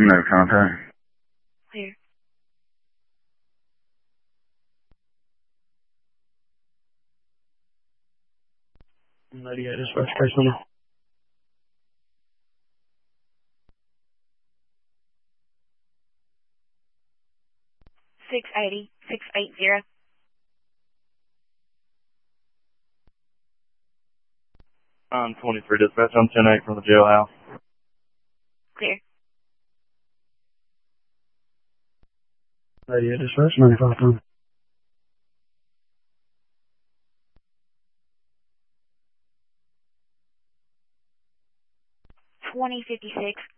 No contact. Clear. Lydia, dispatch case number. 680. I'm 23 dispatch. I'm 10-8 from the jailhouse. Clear. Lydia, dispatch 95 2056